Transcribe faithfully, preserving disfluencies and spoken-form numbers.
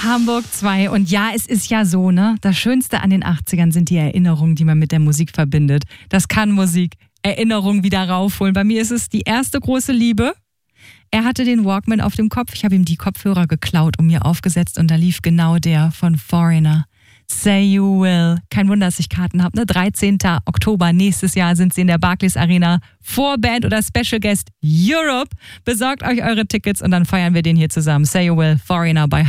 Hamburg zwei. Und ja, es ist ja so, ne? Das Schönste an den achtzigern sind die Erinnerungen, die man mit der Musik verbindet. Das kann Musik Erinnerungen wieder raufholen. Bei mir ist es die erste große Liebe. Er hatte den Walkman auf dem Kopf. Ich habe ihm die Kopfhörer geklaut und mir aufgesetzt. Und da lief genau der von Foreigner. Say You Will. Kein Wunder, dass ich Karten habe. Ne? dreizehnten Oktober nächstes Jahr sind sie in der Barclays Arena. Vorband oder Special Guest Europe. Besorgt euch eure Tickets und dann feiern wir den hier zusammen. Say You Will, Foreigner bei